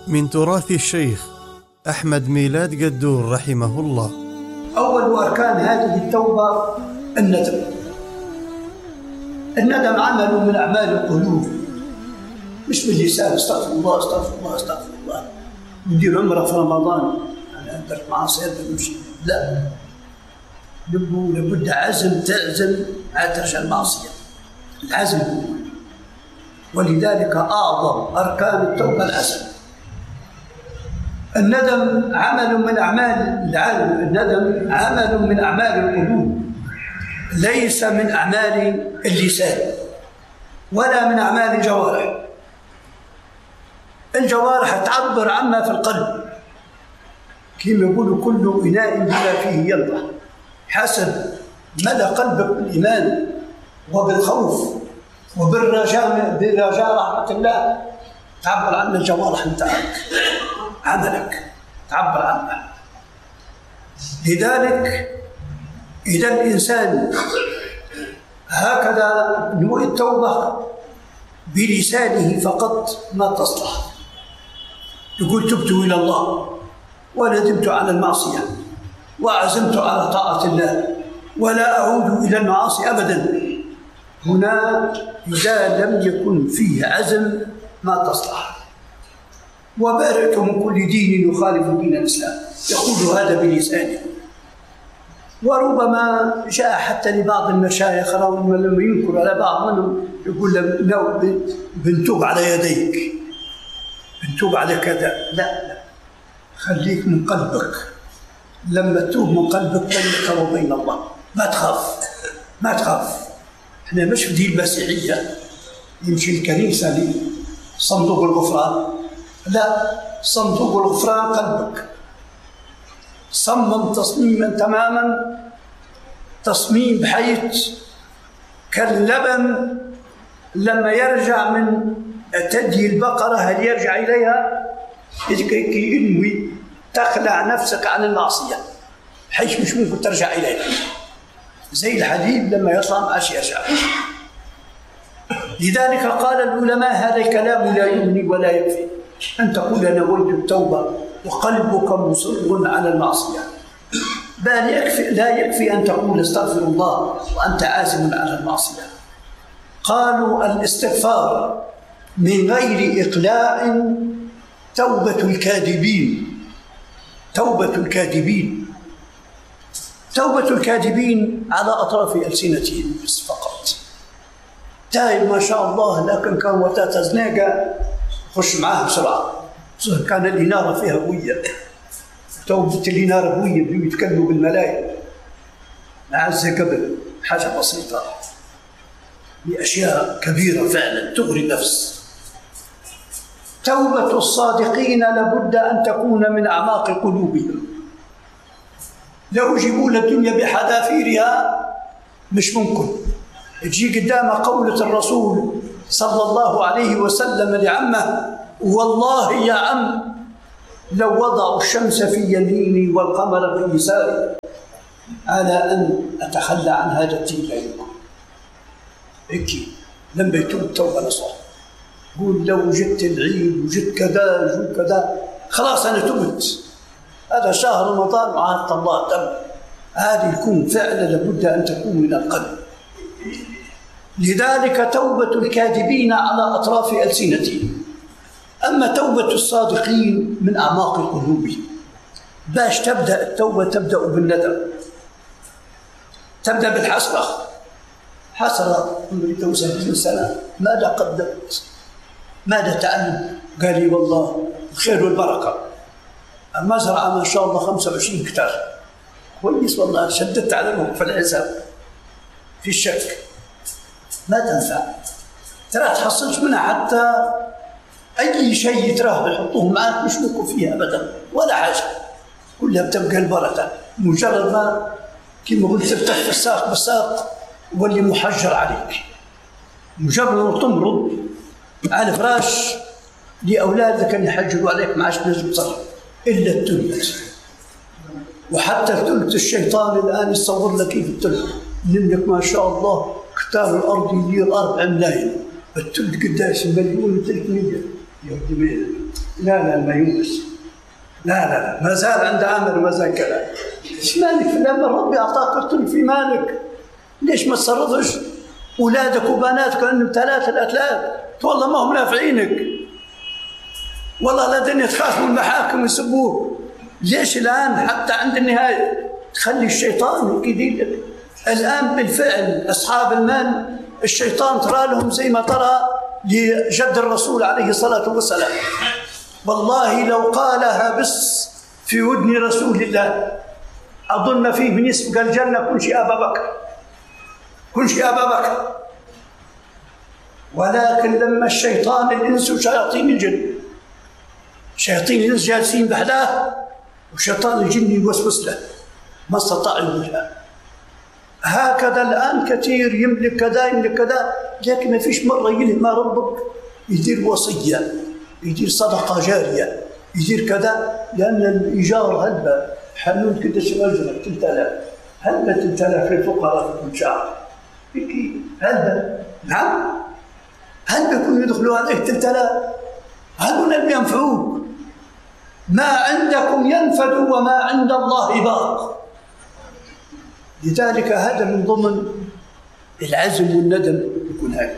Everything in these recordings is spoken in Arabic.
من تراث الشيخ أحمد ميلاد قدور رحمه الله. أول أركان هذه التوبة الندم. الندم عمل من أعمال القلوب، مش باللسان استغفر الله استغفر الله استغفر الله ندير عمره في رمضان أنا أدرك معاصي نمشي، لا، لابد عزم، تعزم على ترجع المعصية، العزم هو. ولذلك أعظم أركان التوبة العزم. الندم عمل من أعمال العالم، الندم عمل من أعمال القلوب، ليس من أعمال اللسان ولا من أعمال الجوارح. الجوارح تعبر عما في القلب، كما يقول كل إناء بما فيه ينضح. حسب مدى قلبك بالإيمان وبالخوف برجاء رحمة الله تعبر عن الجوارح نتاعك، عملك تعبر عنه. لذلك إذا الإنسان هكذا نوع التوبة بلسانه فقط ما تصلح. يقول تبت إلى الله وندمت على المعصية وعزمت على طاعة الله ولا أعود إلى المعاصي أبدا. هنا إذا لم يكن فيه عزم ما تصلح. وبرئت من كل دين يخالف دين الإسلام، يقول هذا بلسانه. وربما جاء حتى لبعض المشايخ لما ينكر على بعض منهم يقول له بنتوب على يديك، بنتوب على كذا. لا، خليك من قلبك. لما تتوب من قلبك بينك وبين الله، ما تخاف. احنا مش في دين المسيحية يمشي الكنيسة لصندوق الغفران، لا، صندوق الغفران قلبك. صمم تصميما تماما، تصميم بحيث كاللبن لما يرجع من ثدي البقرة هل يرجع إليها ينوي تخلع نفسك عن المعصية بحيث مش ممكن ترجع إليها، زي الحديد لما يطلع ما عادش يرجع. لذلك قال العلماء هذا الكلام لا يغني ولا يكفي أن تقول نويت التوبة وقلبك مصر على المعصية، بل لا يكفي أن تقول استغفر الله وأنت عازم على المعصية. قالوا الاستغفار من غير إقلاع توبة الكاذبين. توبة الكاذبين على أطراف ألسنتهم بس فقط. تائب ما شاء الله، لكن كان وقتها زناقة خش معاه بسرعة، كان الإنارة فيها قوية. توبة الإنارة قوية، بدهم يتكلموا بالملايين أعز قبل حاجة بسيطة لأشياء كبيرة فعلا تغري النفس. توبة الصادقين لابد أن تكون من أعماق قلوبهم. لو جيبوا الدنيا بحذافيرها مش ممكن. تجي قدام قولة الرسول صلى الله عليه وسلم لعمه: والله يا عم لو وضعوا الشمس في يميني والقمر في يساري على أن أتخلى عن هذا الدين لا يمكن. هيك لما يتوب توبة نصوح، قول لو وجدت العيد وجدت كذا خلاص أنا تبت، هذا شهر رمضان وعهد الله تم. هذه يكون فعلا لابد أن تكون من القلب. لذلك توبة الكاذبين على أطراف ألسنتهم، أما توبة الصادقين من أعماق قلوبهم. باش تبدأ التوبة تبدأ بالندم، تبدأ بالحسرة. حسرة عمري 70 سنة، ماذا قدمت؟ ماذا تعلم؟ قال لي والله الخير والبركة، المزرعة ما شاء الله 25 هكتار، كويس والله، شددت عليهم في الحساب في الشك، ما تنفع. ترى تحصلش منها حتى أي شيء تراه يحطوه معك مش ممكن فيها أبدا ولا حاجة، كلها بتبقى البركة. مجرد ما كما قلت تفتح في الساق بالساق واللي محجر عليك، مجرد ما تمرض على فراش لأولادك أن يحجروا عليك ما عادش تنجم تصرف إلا التلت. وحتى التلت الشيطان الآن يصور لك كيف التلت، لأنك ما شاء الله كتاب الأرض يدير 4 ملايين، التلت قداش؟ 1,300,000 يا ودي. لا ما ينقص. لا ما زال عند عمل وما زال كلام. ايش مالك في لما ربي اعطاك قلت في مالك؟ ليش ما تصرفش اولادك وبناتك انهم 3 والله ما هم نافعينك، والله لا دنيا تخاف من المحاكم ويسبوك. ليش الان حتى عند النهايه تخلي الشيطان يدير لك؟ الان بالفعل اصحاب المال الشيطان ترى لهم زي ما ترى لجد الرسول عليه الصلاه والسلام. والله لو قالها بس في ودن رسول الله اظن ما فيه من يسبق الجنه كل شيء ابا بكر، كل شيء ابا بكر. ولكن لما الشيطان الانس وشياطين الجن، شياطين الانس جالسين بحداه وشيطان الجن يوسوس له ما استطاع يقولها. هكذا الان كثير يملك كذا يملك كذا، لكن ما فيش مره يلهم ربك يدير وصيه، يدير صدقه جاريه، يدير كذا. لان الايجار هلبة حلول كده اجره 3000 هلبة 3000 للفقراء في كل شهر هلبة. نعم هل بيكونوا يدخلوا عليك 3000؟ هل اللي ينفعوك؟ ما عندكم ينفد وما عند الله باق. لذلك هذا من ضمن العزم والندم يكون هذا.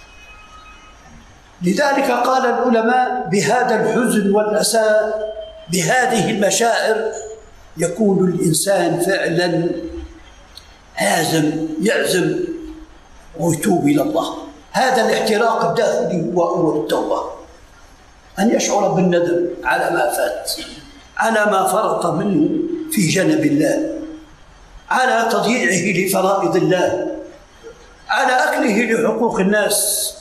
لذلك قال العلماء بهذا الحزن والأسى بهذه المشاعر يكون الإنسان فعلا يعزم ويتوب إلى الله. هذا الاحتراق الداخلي هو أول التوبة، أن يشعر بالندم على ما فات، على ما فرط منه في جنب الله، على تضييعه لفرائض الله، على أكله لحقوق الناس،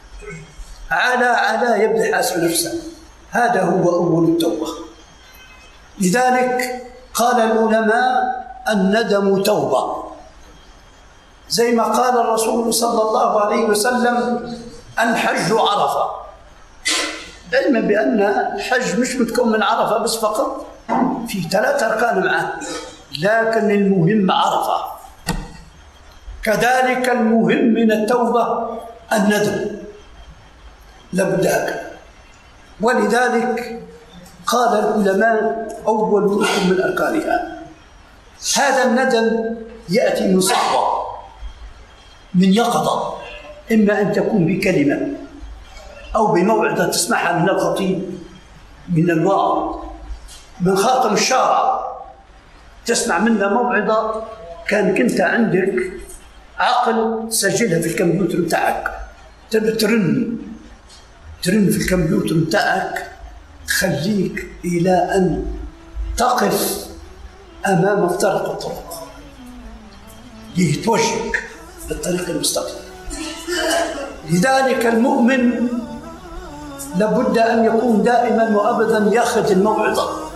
على يبدأ حاسب نفسه. هذا هو أول التوبة. لذلك قال العلماء الندم توبة، زي ما قال الرسول صلى الله عليه وسلم الحج عرفة، علما بأن الحج مش متكون من عرفة بس فقط، في 3 أركان معه، لكن المهم عرفة. كذلك المهم من التوبة الندم، لابد هكذا. ولذلك قال العلماء أول ركن من أركانها. هذا الندم يأتي من صحوة، من يقظة، إما أن تكون بكلمة أو بموعظة تسمعها من الخطيب، من الواعظ، من خاطب الشارع، تسمع منها موعظة كانك أنت عندك عقل تسجلها في الكمبيوتر بتاعك، تبي ترن في الكمبيوتر بتاعك، تخليك إلى أن تقف أمام مفترق الطرق ليتوجهك للطريق المستقيم. لذلك المؤمن لابد أن يكون دائما وأبدا يأخذ الموعظة